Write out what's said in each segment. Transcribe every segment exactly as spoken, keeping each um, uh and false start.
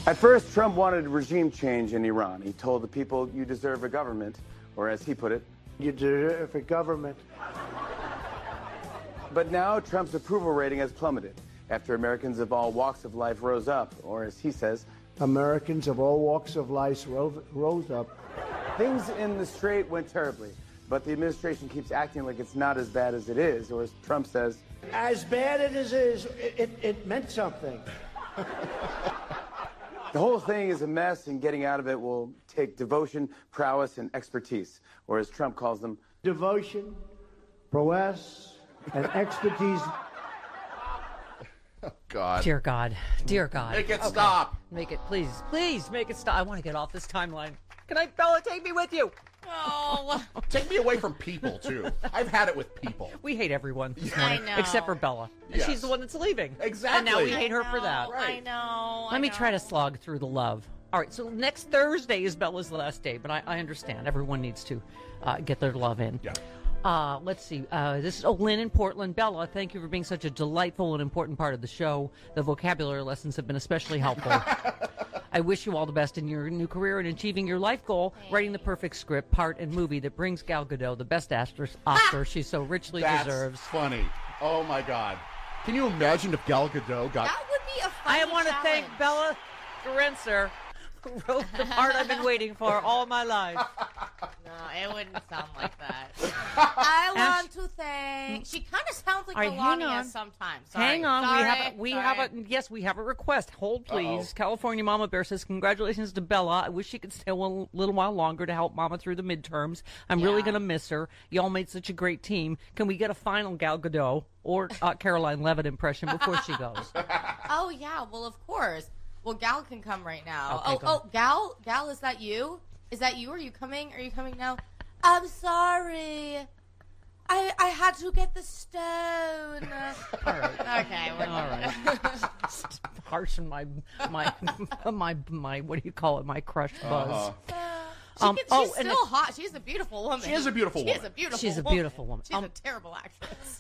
At first, Trump wanted regime change in Iran. He told the people, you deserve a government, or as he put it, you deserve a government. But now Trump's approval rating has plummeted after Americans of all walks of life rose up, or as he says, Americans of all walks of life rose, rose up. Things in the Strait went terribly, but the administration keeps acting like it's not as bad as it is, or as Trump says, as bad as it is, it, it, it meant something. The whole thing is a mess, and getting out of it will take devotion, prowess, and expertise, or as Trump calls them, devotion, prowess, and expertise. Oh, God. Dear God. Dear God. Make it okay. stop. Make it, please. Please make it stop. I want to get off this timeline. Can I, Bella, take me with you? Oh. Take me away from people, too. I've had it with people. We hate everyone this I morning, know. except for Bella. And Yes. she's the one that's leaving. Exactly. And now we hate I her know, for that. I know. Let I me know. try to slog through the love. All right, so next Thursday is Bella's last day, but I, I understand. Everyone needs to uh, get their love in. Yeah. Uh, let's see. Uh, this is oh, Lynn in Portland. Bella, thank you for being such a delightful and important part of the show. The vocabulary lessons have been especially helpful. I wish you all the best in your new career and achieving your life goal, writing the perfect script, part, and movie that brings Gal Gadot the best actress Oscar she so richly That's deserves. funny. Oh, my God. Can you imagine if Gal Gadot got... That would be a funny I want to challenge. thank Bella Gerencer, who wrote the part I've been waiting for all my life. No, it wouldn't sound like that. I want to thank. She kind of sounds like All right, hang Melania on. sometimes. Sorry. Hang on, Sorry. we have a, we Sorry. have a yes, we have a request. Hold, please. Uh-oh. California Mama Bear says, "Congratulations to Bella. I wish she could stay a little, little while longer to help Mama through the midterms. I'm really Yeah. gonna miss her. Y'all made such a great team. Can we get a final Gal Gadot or uh, Caroline Levitt impression before she goes?" Oh yeah, well of course. Well, Gal can come right now. Okay, oh, go. oh, Gal, Gal, is that you? Is that you? Are you coming? Are you coming now? I'm sorry. I I had to get the stone. All right. Okay, we're All right. Harsh in my my my my what do you call it? My crush buzz. Uh-huh. She Um, can, oh, she's and still it- hot. She's a beautiful woman. She is a beautiful she woman. Is a beautiful She's a woman. beautiful woman. She's Um, a terrible actress.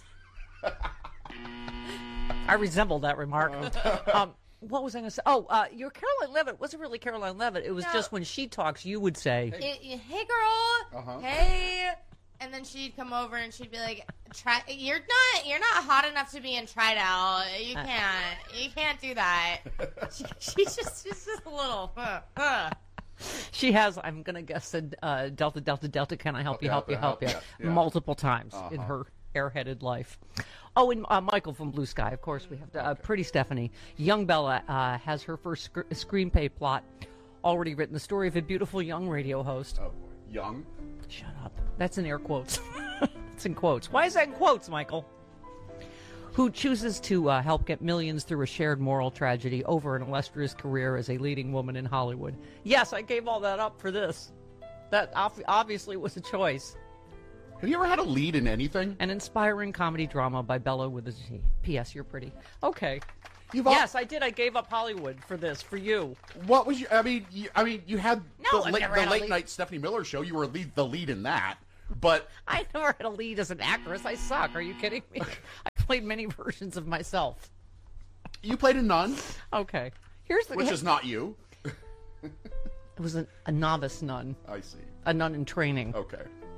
I resemble that remark. um, what was I going to say? Oh, uh, your Caroline Levitt wasn't really Caroline Levitt. It was No. just when she talks, you would say, Hey, hey girl. Uh-huh. Hey. And then she'd come over and she'd be like, "Try. You're not. You're not hot enough to be in Tried Out. You can't. You can't do that." She, she's just. She's just a little. Huh, huh. she has, I'm going to guess, said uh, Delta, Delta, Delta, can I help you, help you, help you, yeah, yeah. multiple times in Uh-huh. her airheaded life. Oh, and uh, Michael from Blue Sky, of course, we have to, uh, Pretty Stephanie. Young Bella uh, has her first sc- screenplay plot already written, the story of a beautiful young radio host. Oh, boy. Young? Shut up. That's in air quotes. It's in quotes. Why is that in quotes, Michael? Who chooses to uh, help get millions through a shared moral tragedy over an illustrious career as a leading woman in Hollywood. Yes, I gave all that up for this. That ob- obviously was a choice. Have you ever had a lead in anything? An inspiring comedy drama by Bella with a Z. P S. You're pretty. Okay. You've al- Yes, I did. I gave up Hollywood for this, for you. What was you? I mean, you, I mean, you had No, the, I've late, never the had a late lead. night Stephanie Miller show. You were lead, the lead in that, but I never had a lead as an actress. I suck. Are you kidding me? I played many versions of myself. you played a nun, Okay. Here's the which is not you. It was a, a novice nun, I see. a nun in training, Okay.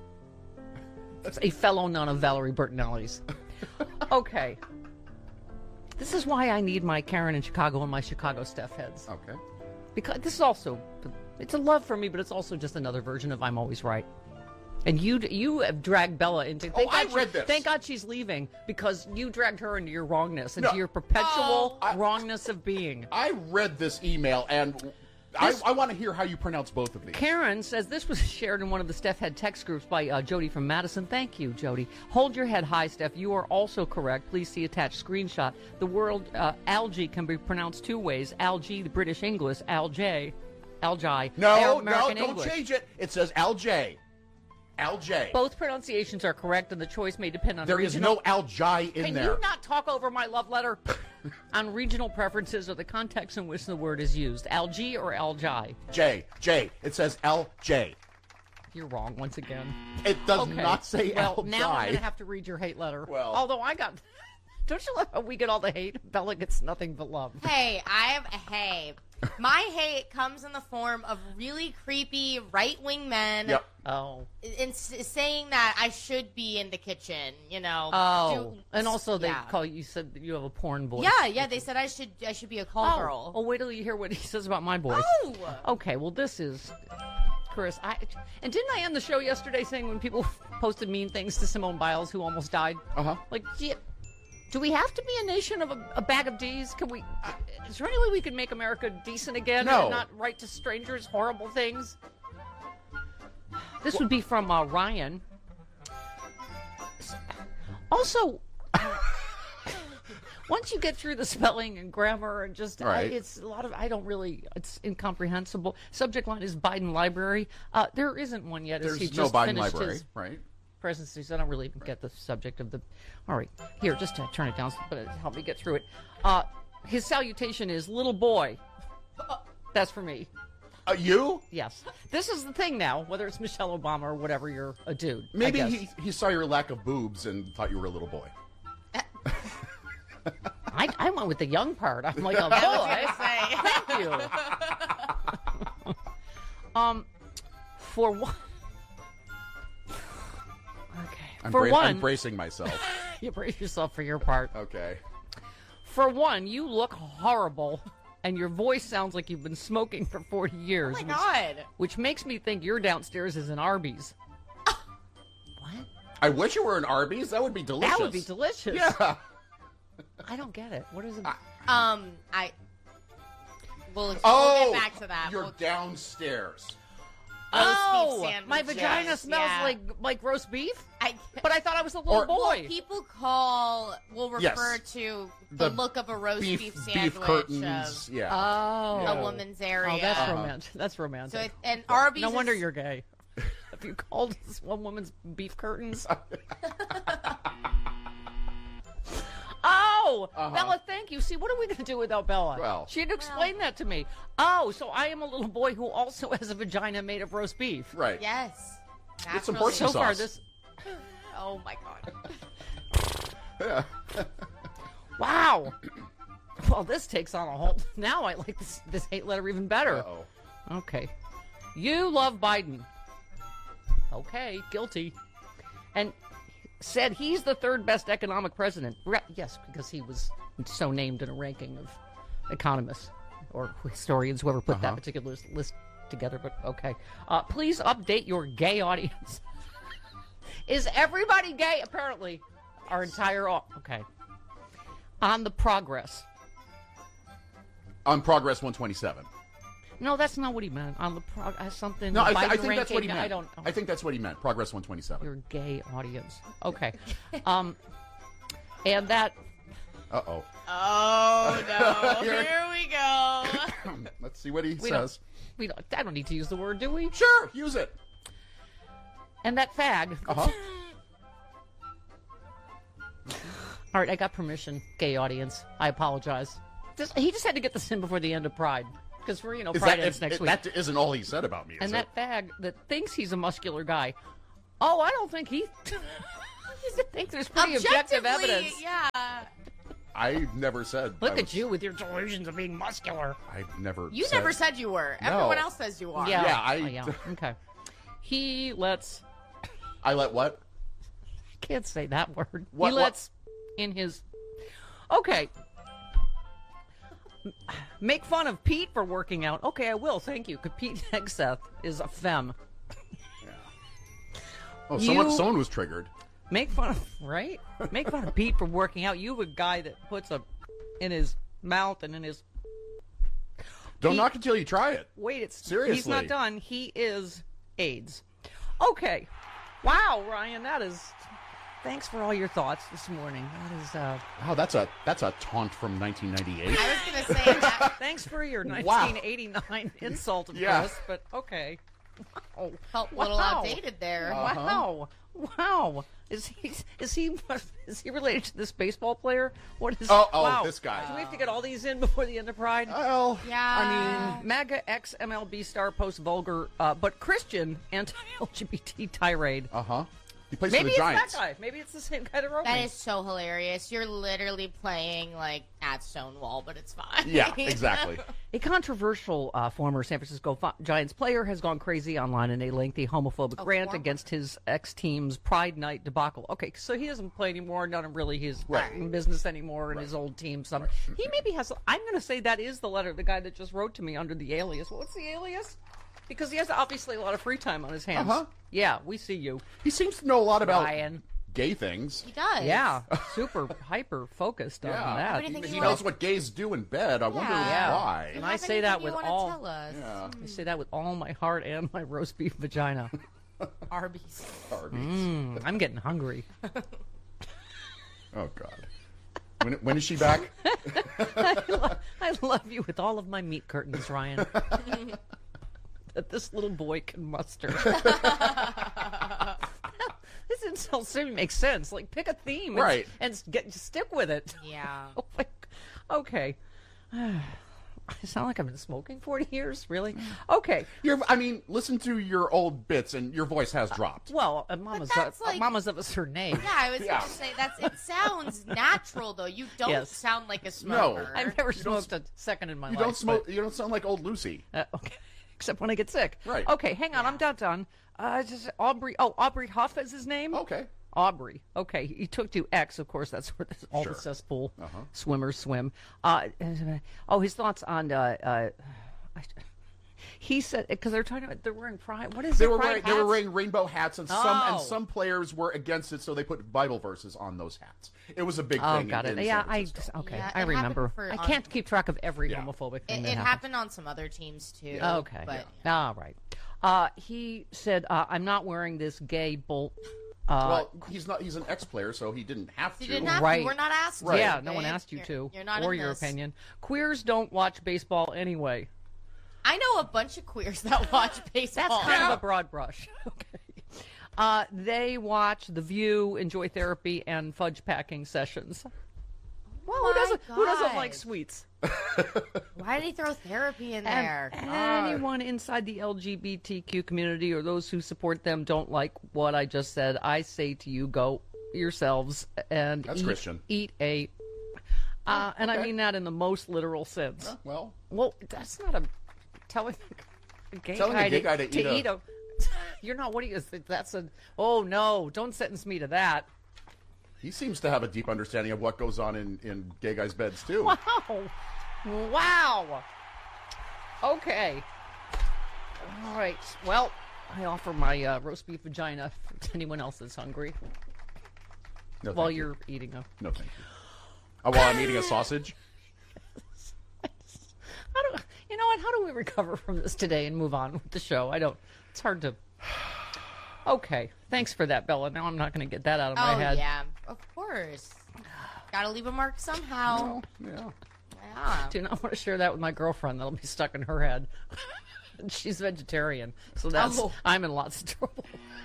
a fellow nun of Valerie Bertinelli's. Okay. This is why I need my Karen in Chicago and my Chicago Steph heads. Okay. Because this is also, it's a love for me, but it's also just another version of I'm always right. And you you have dragged Bella into. Thank Oh, I God read she- this. Thank God she's leaving because you dragged her into your wrongness, into No. your perpetual Oh, I- wrongness of being. I read this email, and This- I, I want to hear how you pronounce both of these. Karen says this was shared in one of the Steph Head text groups by uh, Jody from Madison. Thank you, Jody. Hold your head high, Steph. You are also correct. Please see attached screenshot. The word uh, algae can be pronounced two ways. Algae, the British English. Algae. Algae. No, American no, don't English. change it. It says Al J. Al J. Both pronunciations are correct, and the choice may depend on There is regional... no Al J in Can there. you not talk over my love letter? On regional preferences or the context in which the word is used. Algae or algae? J. J. It says L J. You're wrong once again. It does Okay. not say well, Al now I'm J. going to have to read your hate letter. Well. Although I got... Don't you love how we get all the hate? Bella gets nothing but love. Hey, I have. Hey, My hate comes in the form of really creepy right-wing men. Yep. Oh. In s- saying that I should be in the kitchen, you know. Oh. do- and also they yeah. call you, you said that you have a porn voice. Yeah, yeah. They said I should I should be a call Oh. girl. Oh, wait till you hear what he says about my voice. Oh. Okay, well, this is Chris. I and didn't I end the show yesterday saying when people posted mean things to Simone Biles, who almost died? Uh huh. Like, do, you, do we have to be a nation of a, a bag of D's? Can we? Is there any way we can make America decent again No. and not write to strangers horrible things? This would be from uh, Ryan. Also, once you get through the spelling and grammar and just, I, Right. it's a lot of, I don't really, it's incomprehensible. Subject line is Biden Library. Uh, there isn't one yet. As he There's no just Biden finished library, his right? presidency, so I don't really even get the subject of the. All right, here, just to turn it down, but it help me get through it. Uh, his salutation is little boy. That's for me. Uh, you? Yes, this is the thing now. Whether it's Michelle Obama or whatever, you're a dude. I Maybe guess. he, he saw your lack of boobs and thought you were a little boy. I, I went with the young part. I'm like, oh, I was boy. gonna say. Thank you. um, for one. Okay. I'm, for bra- one, I'm bracing myself. you brace yourself for your part. Okay. For one, you look horrible, and your voice sounds like you've been smoking for forty years. Oh my which, god. which makes me think you're downstairs is an Arby's. What? I wish you were an Arby's. That would be delicious. That would be delicious. Yeah. I don't get it. What is it? Um, I. We'll, Oh, we'll get back to that. You're We'll- downstairs. roast beef oh, sandwiches, my vagina smells yeah. like like roast beef. I, But I thought I was a little Or- boy. well, people call will refer Yes. to the, The look of a roast beef, Beef, sandwich beef curtains. of Yeah. oh, a woman's area. Oh, that's Uh-huh. romantic. That's romantic. So it, and Arby's. no wonder is, you're gay. If you called this one woman's beef curtains. Oh, Uh-huh. Bella, thank you. See, what are we going to do without Bella? Well. She had to explain that to me. Oh, so I am a little boy who also has a vagina made of roast beef. Right. Yes. Get some Naturally. porcine So far, sauce. this. Oh my god. Yeah. Wow. Well, this takes on a whole. Now I like this this hate letter even better. Uh-oh. Okay. You love Biden. Okay, guilty. And said he's the third best economic president. Re- yes, because he was so named in a ranking of economists or historians, whoever put that Uh-huh. particular list, list together. But okay. Uh, please update your gay audience. Is everybody gay? Apparently. Our entire. au- Okay. On the progress. On Progress one twenty-seven. No, that's not what he meant. On the prog, uh, something. No, I, Biden th- I think that's what he ranking, meant. I don't know. I think that's what he meant. Progress one twenty-seven. Your gay audience. Okay. um, and that. Uh oh. Oh no. Here- Here we go. Let's see what he We don't, says. we don't. I don't need to use the word, do we? Sure, use it. And that fag. Uh huh. All right, I got permission, gay audience. I apologize. Just, he just had to get this in before the end of Pride, because we're you know Is Pride that, ends if- next if week. that isn't all he said about me, is And it? that fag that thinks he's a muscular guy. Oh, I don't think he. I think there's pretty objective Objectively, evidence. yeah. I never said. Look I at was- you with your delusions of being muscular. I never. You said, never said you were. No. Everyone else says you are. Yeah, Yeah, I- oh, yeah. Okay. He lets. I let what? Can't say that word. What- he what- lets in his. Okay. Make fun of Pete for working out. Okay, I will. Thank you. 'Cause Pete Hegseth is a femme. Oh, someone, You- someone was triggered. Make fun of right. Make fun of Pete for working out. You a guy that puts a in his mouth and in his. Don't He- knock until you try it. Wait, it's He's Seriously. not done. He is AIDS. Okay. Wow, Ryan, that is. Thanks for all your thoughts this morning. That is. uh Oh, that's a that's a taunt from nineteen ninety-eight. I was gonna say that. Thanks for your Wow. nineteen eighty-nine insult, of Yeah. course, but okay. Wow. Felt a little Wow. outdated there. Uh-huh. Wow. Wow. Is he is he is he related to this baseball player? What is Oh, oh, wow. this guy. Do we have to get all these in before the end of Pride? Well, Yeah. MAGA ex M L B star posts vulgar uh, but Christian anti-L G B T tirade. uh huh. He plays Maybe for the it's Giants. that guy. Maybe it's the same guy that wrote That me. is so hilarious. You're literally playing like at Stonewall, but it's fine. Yeah, exactly. A controversial uh, former San Francisco Fi- Giants player has gone crazy online in a lengthy homophobic A rant former? against his ex-team's Pride Night debacle. Okay, so he doesn't play anymore, not really his Right. in business anymore, and his old team. Some he maybe has. I'm going to say that is the letter, the guy that just wrote to me under the alias. What's the alias? Because he has obviously a lot of free time on his hands. Uh-huh. Yeah, we see you, He seems to know a lot about Ryan. gay things. He does. Yeah, super hyper focused on Yeah. that. What do you think He you knows wanna- what gays do in bed. I wonder Yeah. why. And I Have say that anything with you wanna all- Tell us? Yeah. I say that with all my heart and my roast beef vagina. Arby's. Arby's. Mm, I'm getting hungry. Oh God. When, when is she back? I, lo- I love you with all of my meat curtains, Ryan. That this little boy can muster. This insult seem makes sense. Like, pick a theme, and, Right. and s- get stick with it. Yeah. Oh my, okay. I sound like I've been smoking forty years. Really? Okay. You're, I mean, listen to your old bits, and your voice has dropped. Well, uh, Mama's that's uh, like- Mama's of a certain age. Yeah, I was Yeah. going to say that's. It sounds natural though. You don't Yes. sound like a smoker. I've never You don't smoked a second in my You life. don't smoke. You don't sound like old Lucy. but- uh, okay. Except when I get sick. Right. Okay, hang on. I'm not done. Uh, just Aubrey. Oh, Aubrey Huff is his name. Okay. Aubrey. Okay, he took to X, of course. That's where this, all Sure. the cesspool Uh-huh. swimmers swim. Uh, oh, his thoughts on. Uh, uh, I, he said because they're talking about they're wearing pride. What is They it? were pride wearing, they were hats? wearing rainbow hats, and some and Oh. some players were against it, so they put Bible verses on those hats. It was a big Oh, thing. got in, it. in Yeah, San I Francisco. okay. Yeah, I it remember. happened for- I on- can't keep track of every Yeah. homophobic It, thing it that happens. happened on some other teams too. Okay. But All right. Uh, he said, uh, "I'm not wearing this gay bull." Uh, Well, he's not. He's an ex-player, so he didn't have to. you didn't have Right. to. We're not asked. Right. to, Yeah, no one babe. asked you You're- to, You're not or in your this. opinion. Queers don't watch baseball anyway. I know a bunch of queers that watch baseball. That's kind of a broad brush. Okay. Uh, they watch The View, enjoy therapy, and fudge packing sessions. Well, who my doesn't? Who doesn't God. like sweets? Why did he throw therapy in And there? anyone inside the L G B T Q community or those who support them don't like what I just said. I say to you, go yourselves and That's eat, Christian. eat a. Uh, and I okay. mean that in the most literal sense. Uh, well, Well, that's not a telling a gay Telling a guy gay to, guy to to eat eat a- a. You're not. What do you? That's a. Oh no! Don't sentence me to that. he seems to have a deep understanding of what goes on in, in gay guys' beds too. Wow! Wow! Okay. All right. Well, I offer my uh, roast beef vagina to anyone else that's hungry No, while thank you. you're eating a. No, thank you. Uh, while I'm eating a sausage. How do you know what? How do we recover from this today and move on with the show? I don't. It's hard to. Okay. Thanks for that, Bella. Now I'm not going to get that out of my Oh head. yeah, of course. Gotta leave a mark somehow. Yeah. Yeah. Do not want to share that with my girlfriend. That'll be stuck in her head. She's vegetarian, so that's Oh. I'm in lots of trouble.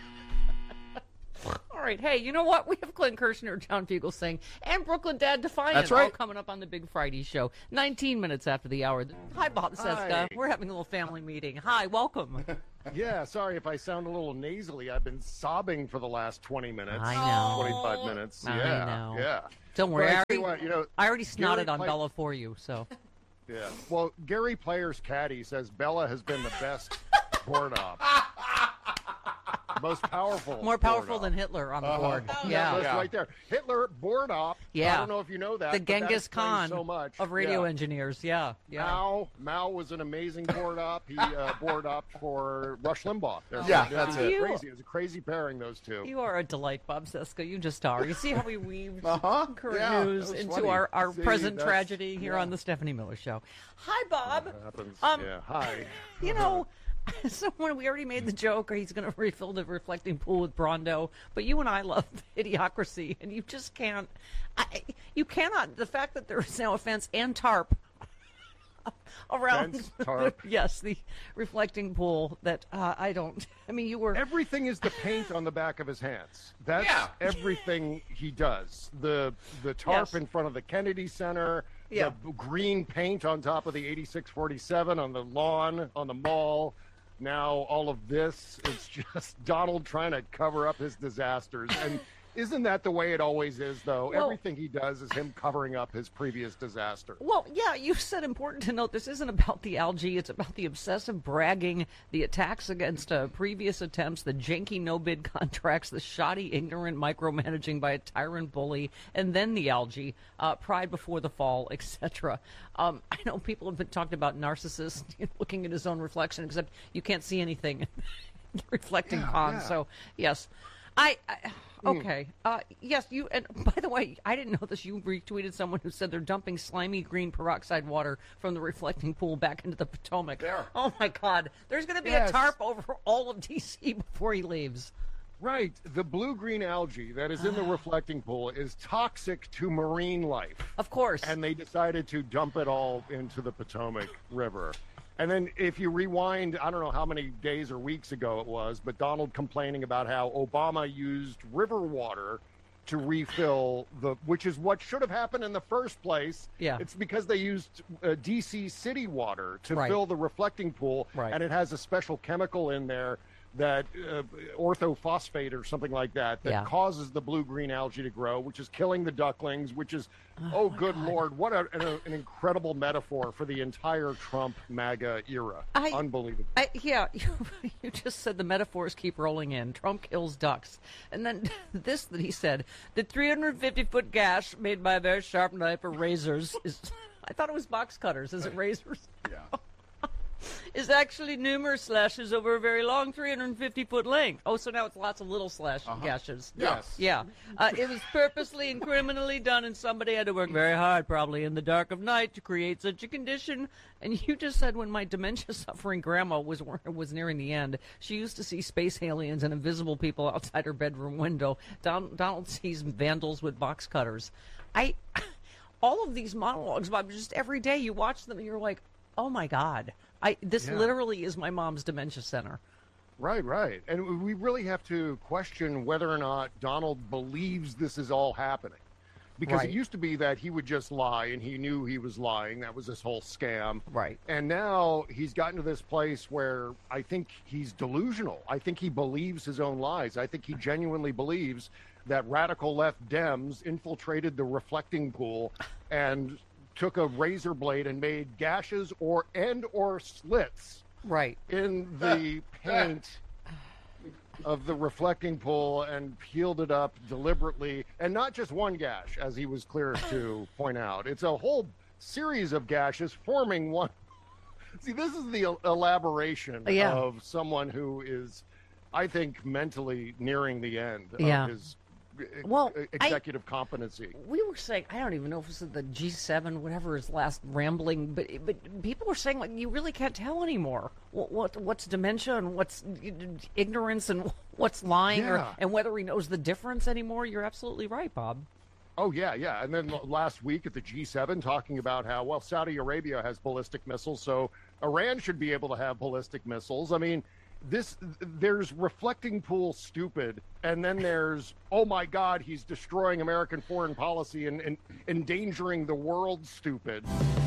All right, hey, you know what? We have Clint Kirshner, John Fugel saying, and Brooklyn Dad Defiant That's all right. coming up on the Big Friday show. nineteen minutes after the hour. Hi, Bob Seska. Hi. We're having a little family meeting. Hi, welcome. Yeah, sorry if I sound a little nasally. I've been sobbing for the last twenty minutes. I know. twenty-five minutes. I yeah, know. yeah. Don't worry, But I I tell you already, what, you know, I already snotted Gary on Play- Bella for you, so. Yeah. Well, Gary Player's caddy says Bella has been the best board op. Most powerful. More powerful board than op. Hitler on the Uh-huh. board. That Yeah. list Yeah. right there. Hitler board op. Yeah. I don't know if you know that. The but that Genghis explains Khan so much. of radio Yeah. engineers. Yeah. Yeah. Mao, Mao was an amazing board op. He uh, board op for Rush Limbaugh. They're- Yeah, they're that's it. Crazy. It was a crazy pairing, those two. You are a delight, Bob Seska. You just are. You see how we weave Uh-huh. current Yeah, news that was into funny. our, our See, present that's- tragedy here yeah. on the Stephanie Miller Show. Hi, Bob. Happens. Um, yeah. Hi. You know, someone we already made the joke, or he's going to refill the reflecting pool with Brondo. But you and I love Idiocracy, and you just can't. I, you cannot. The fact that there is now a fence and tarp around. Fence, tarp. Yes, the reflecting pool. That uh, I don't. I mean, you were. Everything is the paint on the back of his hands. That's Yeah. everything he does. The the tarp Yes. in front of the Kennedy Center, Yeah. the b- green paint on top of the eighty-six forty-seven on the lawn, on the mall. Now all of this, it's just Donald trying to cover up his disasters. And Isn't that the way it always is, though? Well- Everything he does is him covering up his previous disaster. Well, yeah, you said important to note this isn't about the algae. It's about the obsessive bragging, the attacks against uh, previous attempts, the janky no-bid contracts, the shoddy, ignorant micromanaging by a tyrant bully, and then the algae, uh, pride before the fall, et cetera. Um, I know people have been talking about narcissists looking at his own reflection, except you can't see anything in the reflecting Yeah, pond. yeah. So, yes. I, I okay. Uh, yes, you. And by the way, I didn't know this. You retweeted someone who said they're dumping slimy green peroxide water from the reflecting pool back into the Potomac. There. Oh my God! There's going to be Yes. a tarp over all of D C before he leaves. Right. The blue-green algae that is in the reflecting pool is toxic to marine life. Of course. And they decided to dump it all into the Potomac River. And then if you rewind, I don't know how many days or weeks ago it was, but Donald complaining about how Obama used river water to refill the, which is what should have happened in the first place. Yeah. It's because they used uh, D C city water to Right. fill the reflecting pool. Right. And it has a special chemical in there that uh, orthophosphate or something like that that Yeah. causes the blue-green algae to grow, which is killing the ducklings, which is, oh, good Lord, what a, an, an incredible metaphor for the entire Trump MAGA era. I- Unbelievable. I, yeah, you, you just said the metaphors keep rolling in. Trump kills ducks. And then this that he said, the three hundred fifty foot gash made by a very sharp knife or razors is, I thought it was box cutters. Is it razors? Yeah. Is actually numerous slashes over a very long three hundred fifty foot length. Oh, so now it's lots of little slash gashes. Yes. Yeah. Uh, it was purposely and criminally done, and somebody had to work very hard, probably in the dark of night, to create such a condition. And you just said when my dementia-suffering grandma was was nearing the end, she used to see space aliens and invisible people outside her bedroom window. Don, Donald sees vandals with box cutters. I, all of these monologues, Bob, just every day you watch them and you're like, oh my God. I, this Yeah. literally is my mom's dementia center. Right, right. And we really have to question whether or not Donald believes this is all happening. Because Right. it used to be that he would just lie and he knew he was lying. That was this whole scam. Right. And now he's gotten to this place where I think he's delusional. I think he believes his own lies. I think he genuinely believes that radical left Dems infiltrated the reflecting pool and took a razor blade and made gashes or and or slits Right. in the paint of the reflecting pool and peeled it up deliberately, and not just one gash, as he was clear to point out. It's a whole series of gashes forming one. See, this is the elaboration Yeah. of someone who is, I think, mentally nearing the end Yeah. of his e- Well, e- I- executive competency. We were saying, I don't even know if this is the G seven, whatever his last rambling, but but people were saying, like, you really can't tell anymore what, what what's dementia and what's ignorance and what's lying, or, Yeah. and whether he knows the difference anymore. You're absolutely right, Bob. Oh, yeah, yeah. And then l- last week at the G seven, talking about how, well, Saudi Arabia has ballistic missiles, so Iran should be able to have ballistic missiles. I mean, this there's reflecting pool stupid, and then there's, oh, my God, he's destroying American foreign policy and, and endangering the world stupid.